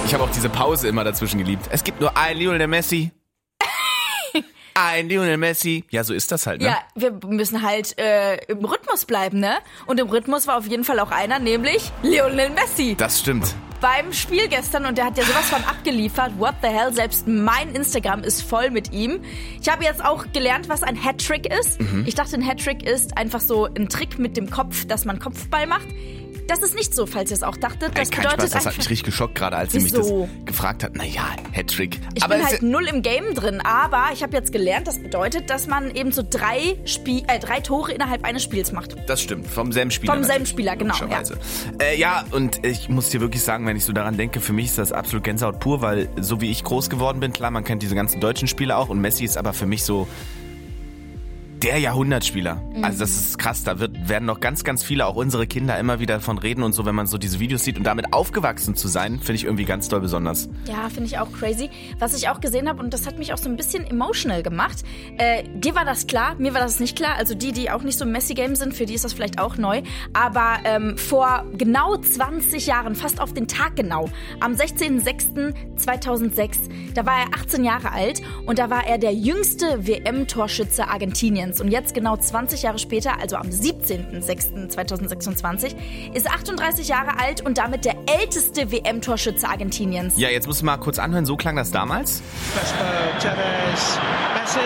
Ich habe auch diese Pause immer dazwischen geliebt. Es gibt nur ein Lionel Messi. Ein Lionel Messi. Ja, so ist das halt, ne? Ja, wir müssen halt im Rhythmus bleiben, ne? Und im Rhythmus war auf jeden Fall auch einer, nämlich Lionel Messi. Das stimmt. Beim Spiel gestern, und der hat ja sowas von abgeliefert. What the hell, selbst mein Instagram ist voll mit ihm. Ich habe jetzt auch gelernt, was ein Hattrick ist. Ich dachte, ein Hattrick ist einfach so ein Trick mit dem Kopf, dass man Kopfball macht. Das ist nicht so, falls ihr es auch dachtet. Das Kein bedeutet Spaß, das hat mich richtig geschockt, gerade als sie mich das gefragt hat. Naja, Hattrick. Ich bin halt null im Game drin, aber ich habe jetzt gelernt, das bedeutet, dass man eben so 3 Tore innerhalb eines Spiels macht. Das stimmt, vom selben Spieler. Vom selben Spieler, genau. Ja, und ich muss dir wirklich sagen, wenn ich so daran denke, für mich ist das absolut Gänsehaut pur, weil so wie ich groß geworden bin, klar, man kennt diese ganzen deutschen Spieler auch und Messi ist aber für mich so der Jahrhundertspieler. Also das ist krass, da werden noch ganz, ganz viele, auch unsere Kinder, immer wieder davon reden und so, wenn man so diese Videos sieht und damit aufgewachsen zu sein, finde ich irgendwie ganz doll besonders. Ja, finde ich auch crazy. Was ich auch gesehen habe, und das hat mich auch so ein bisschen emotional gemacht, dir war das klar, mir war das nicht klar, also die auch nicht so im Messi-Game sind, für die ist das vielleicht auch neu, aber vor genau 20 Jahren, fast auf den Tag genau, am 16.06.2006, da war er 18 Jahre alt und da war er der jüngste WM-Torschütze Argentiniens. Und jetzt genau 20 Jahre später, also am 17.06.2026, ist er 38 Jahre alt und damit der älteste WM-Torschütze Argentiniens. Ja, jetzt musst du mal kurz anhören, so klang das damals. Chavez, Messi,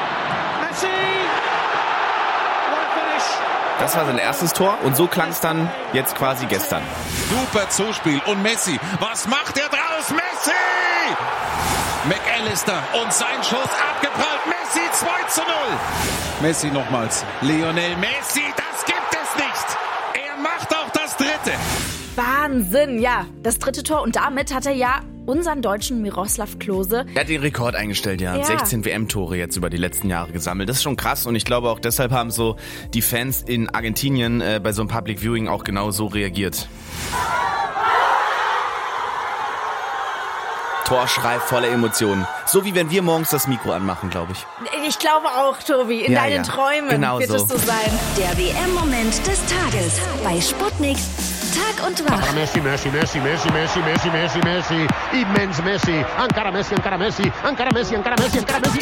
what a finish. Das war sein erstes Tor und so klang es dann jetzt quasi gestern. Super Zuspiel und Messi, was macht er draus? Messi! McAllister und sein Schuss abgeprallt. Messi 2:0. Messi nochmals. Lionel Messi, das gibt es nicht. Er macht auch das dritte. Wahnsinn, ja. Das dritte Tor. Und damit hat er ja unseren Deutschen Miroslav Klose. Er hat den Rekord eingestellt, ja. 16 WM-Tore jetzt über die letzten Jahre gesammelt. Das ist schon krass und ich glaube auch deshalb haben so die Fans in Argentinien bei so einem Public Viewing auch genau so reagiert. Torschrei voller Emotionen. So wie wenn wir morgens das Mikro anmachen, glaube ich. Ich glaube auch, Tobi. In deinen Träumen genau wird es so sein. Der WM-Moment des Tages bei Sputnik. Tag und Wach. Messi, Messi, Messi, Messi, Messi, Messi, Messi, Messi, immens Messi, encara Messi, encara Messi, encara Messi, encara Messi, encara Messi.